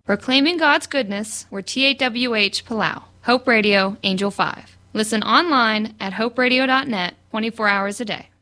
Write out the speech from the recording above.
Proclaiming God's goodness, we're TAWH Palau, Hope Radio, Angel 5. Listen online at hoperadio.net 24 hours a day.